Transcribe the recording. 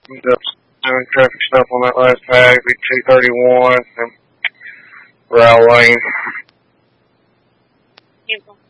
Ended up doing traffic stop on that last tag, be 231 and Row Lane.